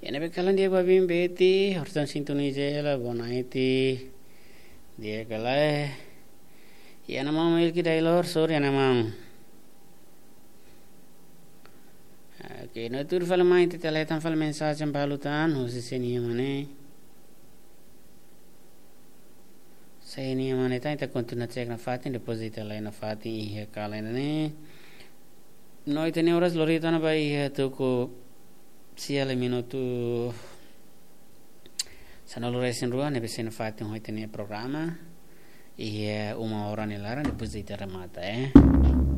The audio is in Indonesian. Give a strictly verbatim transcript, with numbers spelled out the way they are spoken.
Yana bekalan dia babim beti hortan sintonise la bonaiti dia kalai yana mau milki dailor sor yana mau Oke, no tur fal mai te teletan fal mensagem balutan hosi seni mane seni mane ta ita continua cek na fatin deposit la na fatin ihe kala ne noi tene horas lorita na bai tu ko siale minuto sana lo resen rua ne besen fatin hoite ne programa ihe uma ora ne lara deposit remata eh